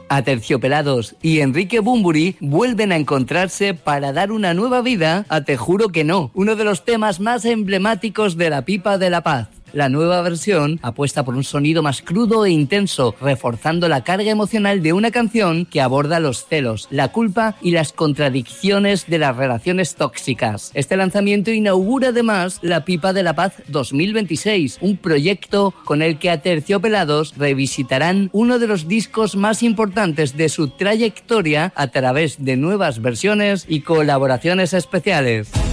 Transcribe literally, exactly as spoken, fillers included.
Aterciopelados y Enrique Bunbury vuelven a encontrarse para dar una nueva vida a Te juro que no, uno de los temas más emblemáticos de La Pipa de la Paz. La nueva versión apuesta por un sonido más crudo e intenso, reforzando la carga emocional de una canción que aborda los celos, la culpa y las contradicciones de las relaciones tóxicas. Este lanzamiento inaugura además La Pipa de la Paz dos mil veintiséis, un proyecto con el que Aterciopelados revisitarán uno de los discos más importantes de su trayectoria a través de nuevas versiones y colaboraciones especiales.